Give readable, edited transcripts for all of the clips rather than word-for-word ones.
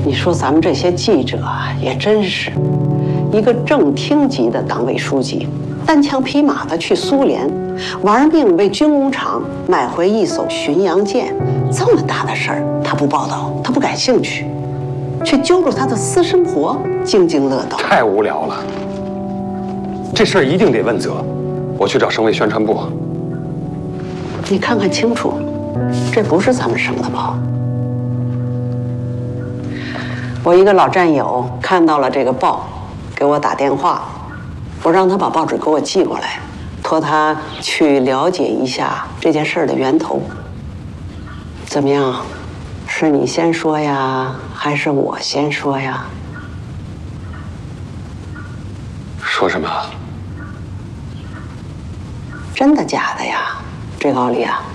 你说咱们这些记者啊，也真是，一个正厅级的党委书记，单枪匹马的去苏联，玩命为军工厂买回一艘巡洋舰，这么大的事儿他不报道，他不感兴趣，却揪住他的私生活津津乐道， 太无聊了。这事儿一定得问责，我去找省委宣传部。 你看看清楚，这不是咱们省的报。我一个老战友看到了这个报，给我打电话，我让他把报纸给我寄过来，托他去了解一下这件事的源头。怎么样？是你先说呀，还是我先说呀？ 说什么？ 真的假的呀，这个奥利亚？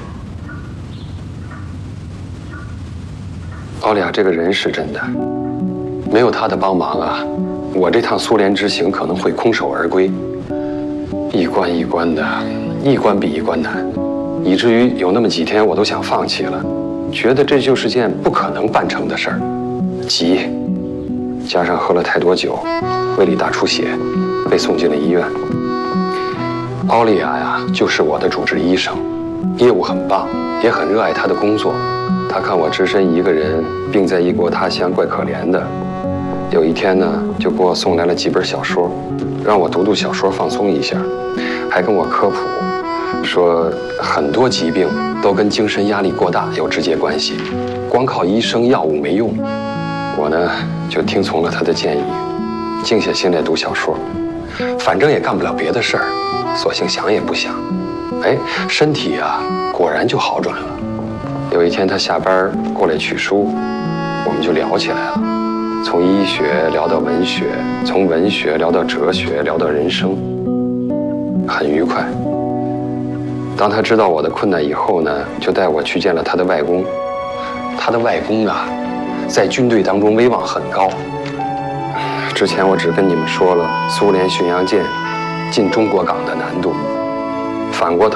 奥利亚这个人是真的，没有他的帮忙啊，我这趟苏联之行可能会空手而归。一关一关的，一关比一关难，以至于有那么几天我都想放弃了，觉得这就是件不可能办成的事儿。急，加上喝了太多酒，胃里大出血，被送进了医院。奥利亚呀，就是我的主治医生，业务很棒，也很热爱他的工作。他看我只身一个人，病在异国他乡，怪可怜的。有一天呢，就给我送来了几本小说，让我读读小说放松一下，还跟我科普，说很多疾病都跟精神压力过大有直接关系，光靠医生药物没用。我呢，就听从了他的建议，静下心来读小说，反正也干不了别的事儿。索性想也不想，哎，身体啊果然就好转了。有一天他下班过来取书，我们就聊起来了，从医学聊到文学，从文学聊到哲学，聊到人生，很愉快。当他知道我的困难以后呢，就带我去见了他的外公。他的外公啊，在军队当中威望很高。之前我只跟你们说了苏联巡洋舰进中国港的难度，反过头